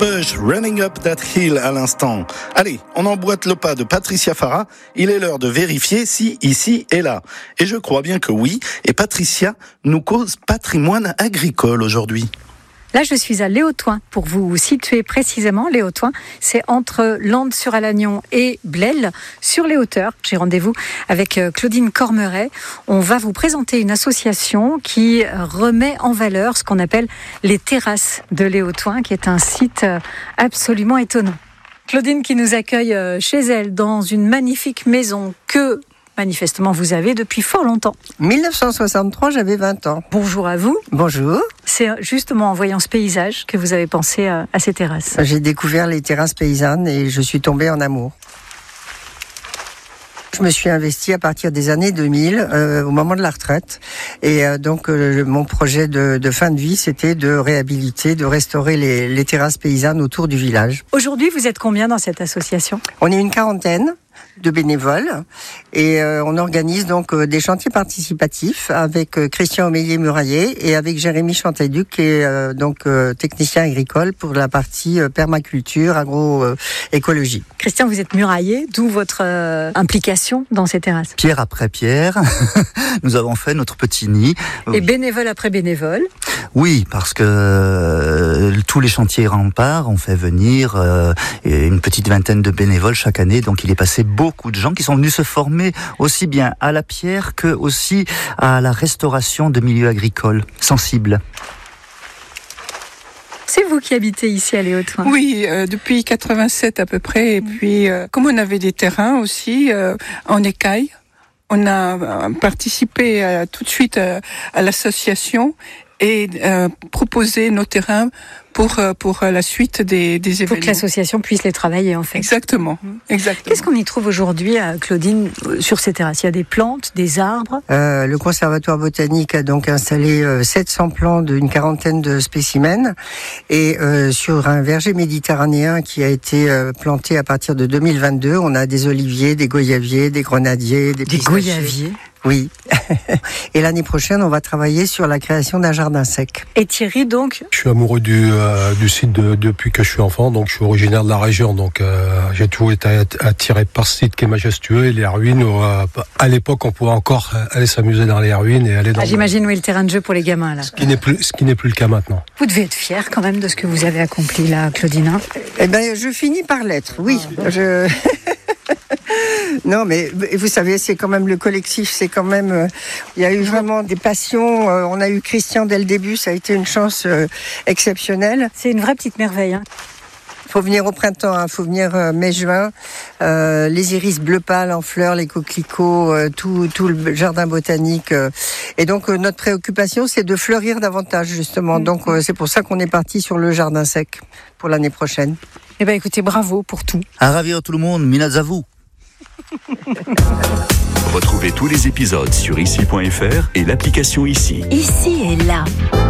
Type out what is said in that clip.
Bush, Running Up That Hill à l'instant. Allez, on emboîte le pas de Patricia Farah. Il est l'heure de vérifier si ici et là. Et je crois bien que oui. Et Patricia nous cause patrimoine agricole aujourd'hui. Là, je suis à Léotoing. Pour vous situer précisément, Léotoing, c'est entre Landes-sur-Alagnon et Blel, sur les hauteurs. J'ai rendez-vous avec Claudine Cormeret. On va vous présenter une association qui remet en valeur ce qu'on appelle les terrasses de Léotoing, qui est un site absolument étonnant. Claudine qui nous accueille chez elle dans une magnifique maison que manifestement vous avez depuis fort longtemps. 1963, j'avais 20 ans. Bonjour à vous. Bonjour. C'est justement en voyant ce paysage que vous avez pensé à ces terrasses. J'ai découvert les terrasses paysannes et je suis tombée en amour. Je me suis investie à partir des années 2000, au moment de la retraite. Et donc, mon projet de fin de vie, c'était de réhabiliter, de restaurer les terrasses paysannes autour du village. Aujourd'hui, vous êtes combien dans cette association ? On est une quarantaine de bénévoles et on organise donc des chantiers participatifs avec Christian Omeillet-Muraillet et avec Jérémy Chanteduc qui est technicien agricole pour la partie permaculture, agroécologie. Christian, vous êtes murailler, d'où votre implication dans ces terrasses ? Pierre après pierre, nous avons fait notre petit nid. Et bénévole après bénévole ? Oui, parce que tous les chantiers remparts ont fait venir une petite vingtaine de bénévoles chaque année, donc il est passé beaucoup de gens qui sont venus se former aussi bien à la pierre que aussi à la restauration de milieux agricoles sensibles. C'est vous qui habitez ici à Léotoing ? Oui, depuis 87 à peu près. Et puis, comme on avait des terrains aussi en écaille, on a participé tout de suite à l'association et proposer nos terrains pour la suite des événements. Pour que l'association puisse les travailler, en fait. Exactement. Qu'est-ce qu'on y trouve aujourd'hui, Claudine, sur ces terrasses ? Il y a des plantes, des arbres ? Le Conservatoire botanique a donc installé 700 plants d'une quarantaine de spécimens. Et sur un verger méditerranéen qui a été planté à partir de 2022, on a des oliviers, des goyaviers, des grenadiers, des pistachés. Goyaviers ? Oui. Et l'année prochaine, on va travailler sur la création d'un jardin sec. Et Thierry, donc ? Je suis amoureux du site depuis que je suis enfant, donc je suis originaire de la région, donc j'ai toujours été attiré par ce site qui est majestueux et les ruines. À l'époque, on pouvait encore aller s'amuser dans les ruines et aller dans. J'imagine oui, le terrain de jeu pour les gamins là. Ce qui n'est plus le cas maintenant. Vous devez être fier quand même de ce que vous avez accompli là, Claudine. Eh ben, je finis par l'être. Oui, Non, mais vous savez, c'est quand même le collectif, c'est quand même. Il y a eu vraiment des passions. On a eu Christian dès le début, ça a été une chance exceptionnelle. C'est une vraie petite merveille. Faut venir au printemps, faut venir mai-juin. Les iris bleu pâle en fleurs, les coquelicots, tout le jardin botanique. Et donc notre préoccupation, c'est de fleurir davantage justement. Donc c'est pour ça qu'on est parti sur le jardin sec pour l'année prochaine. Eh ben écoutez, bravo pour tout. À ravir tout le monde, minaz à vous. Retrouvez tous les épisodes sur ici.fr et l'application Ici. Ici et là.